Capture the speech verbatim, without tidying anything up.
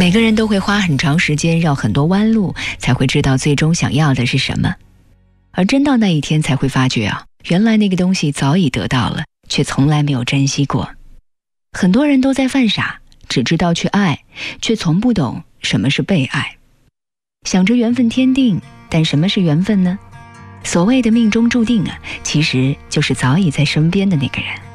每个人都会花很长时间绕很多弯路，才会知道最终想要的是什么。而真到那一天才会发觉啊，原来那个东西早已得到了，却从来没有珍惜过。很多人都在犯傻，只知道去爱，却从不懂什么是被爱。想着缘分天定，但什么是缘分呢？所谓的命中注定啊，其实就是早已在身边的那个人。